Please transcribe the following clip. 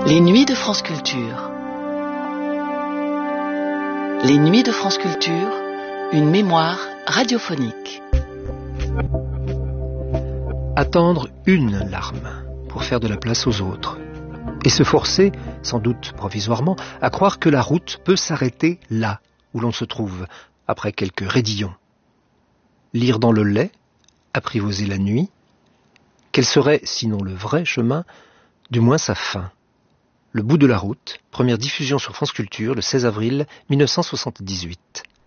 Les nuits de France Culture. Les nuits de France Culture, une mémoire radiophonique. Attendre une larme pour faire de la place aux autres. Et se forcer, sans doute provisoirement, à croire que la route peut s'arrêter là où l'on se trouve, après quelques raidillons. Lire dans le lait, apprivoiser la nuit, quel serait, sinon le vrai chemin, du moins sa fin. Le bout de la route, première diffusion sur France Culture le 16 avril 1978.